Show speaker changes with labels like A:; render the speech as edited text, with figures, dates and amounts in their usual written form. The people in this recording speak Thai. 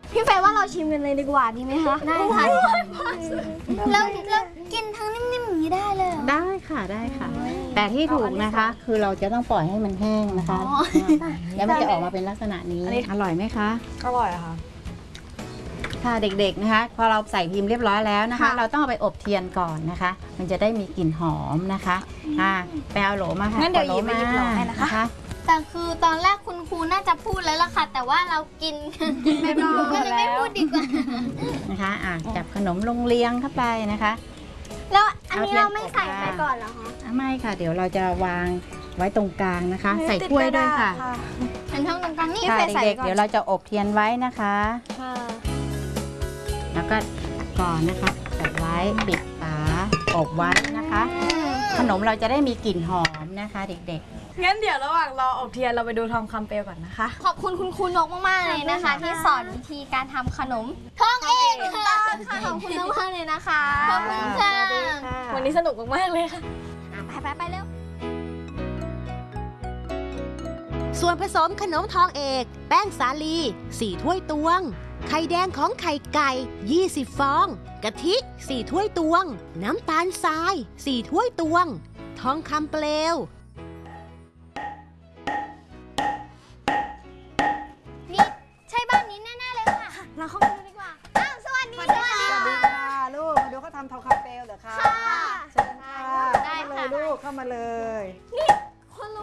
A: พี่เฟย์ว่าเราชิมกันเลยดีกว่าดีไหมคะได้ค่ะแล้วกินทั้งนิ่มๆอย่างนี้ได้เลย
B: ได้ค่ะได้ค่ะ แต่ที่ถูกนะคะคือเราจะต้องปล่อยให้มันแห้งนะคะแล้วมันจะออกมาเป็นลักษณะนี้อร่อยไหมคะ
C: อร่อยค่ะ
B: ค่ะเด็กๆนะคะพอเราใส่พิมพ์เรียบร้อยแล้วนะคะ เราต้องเอาไปอบเทียนก่อนนะคะ มันจะได้มีกลิ่นหอมนะคะไปเอาโหลมาค่ะ
C: งั้นเดี๋ยวหยิบไปหยิบโหลให้นะคะ
A: แต่คือตอนแรกคุณครูน่าจะพูดแล้วล่ะค่ะแต่ว่าเรากินไม่พูดก็เลยไม่พูดดีกว่า
B: นะคะจับขนมลงเรียงเข้าไปนะคะ
A: แล้วอันนี้เราไม่ใส่ไปก่อนเหรอคะ
B: ไม่ค่ะเดี๋ยวเราจะวางไว้ตรงกลางนะคะใส่ถ้วยด้วยค่ะ
A: เป็นช่องตรงกลางนี่
B: เด็กๆเดี๋ยวเราจะอบเทียนไว้นะคะแล้วก็ก่อนนะคะจับไว้ปิดฝาอบไว้นะคะขนมเราจะได้มีกลิ่นหอมนะคะเด็กๆ
C: งั้นเดี๋ยวระหว่างรออบเทียนเราไปดูทองคำเปลวก่อนนะคะ
A: ขอบคุณคุณครูนกมากๆเลยนะคะที่สอนวิธีการทำขนมทองเองค่ะขอบคุณมากๆเลยนะคะขอบคุณค่ะ
C: วันนี้สนุกมากๆเลยค่ะ
A: ไปเร็ว
D: ส่วนผสมขนมทองเอกแป้งสาลี4ถ้วยตวงไข่แดงของไข่ไก่20ฟองกะทิ4ถ้วยตวงน้ำตาลทราย4ถ้วยตวงทองคำเปลว
A: นี่ใช่บ้านนี้แน่ๆเลยค่ะเราเข้าไปดูดีกว่าสวัสดี
E: ค่ะลูกมาดูเขาทำทองคำเปลวเหรอคะเชิญค่ะได้เลยลูกเข้ามาเลย